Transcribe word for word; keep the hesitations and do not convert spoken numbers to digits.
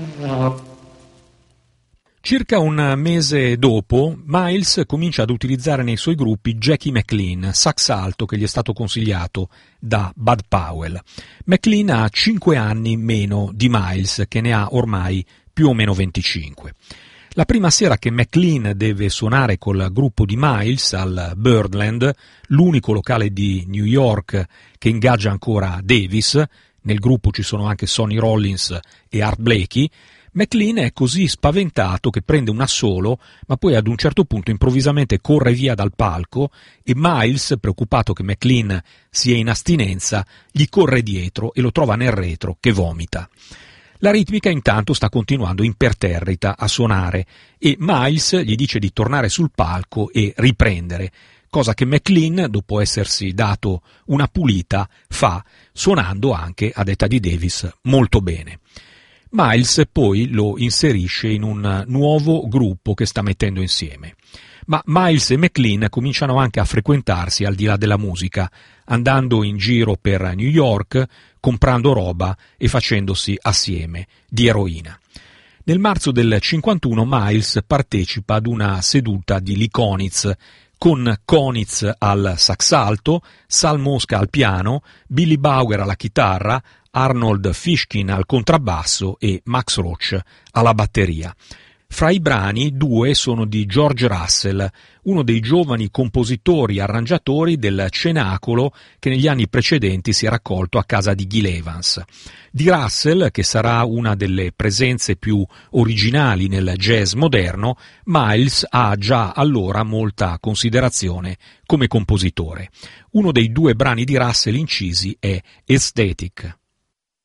Circa un mese dopo, Miles comincia ad utilizzare nei suoi gruppi Jackie McLean, sax alto che gli è stato consigliato da Bud Powell. McLean ha cinque anni meno di Miles, che ne ha ormai più o meno venticinque. La prima sera che McLean deve suonare col gruppo di Miles al Birdland, l'unico locale di New York che ingaggia ancora Davis, nel gruppo ci sono anche Sonny Rollins e Art Blakey, McLean è così spaventato che prende un assolo, ma poi ad un certo punto improvvisamente corre via dal palco e Miles, preoccupato che McLean sia in astinenza, gli corre dietro e lo trova nel retro che vomita. La ritmica intanto sta continuando imperterrita a suonare e Miles gli dice di tornare sul palco e riprendere, cosa che McLean, dopo essersi dato una pulita, fa, suonando anche, a detta di Davis, molto bene. Miles poi lo inserisce in un nuovo gruppo che sta mettendo insieme. Ma Miles e McLean cominciano anche a frequentarsi al di là della musica, andando in giro per New York, comprando roba e facendosi assieme di eroina. Nel marzo del cinquantuno Miles partecipa ad una seduta di Lee Konitz, con Konitz al sax alto, Sal Mosca al piano, Billy Bauer alla chitarra, Arnold Fishkin al contrabbasso e Max Roach alla batteria. Fra i brani, due sono di George Russell, uno dei giovani compositori e arrangiatori del cenacolo che negli anni precedenti si è raccolto a casa di Gil Evans. Di Russell, che sarà una delle presenze più originali nel jazz moderno, Miles ha già allora molta considerazione come compositore. Uno dei due brani di Russell incisi è Aesthetic.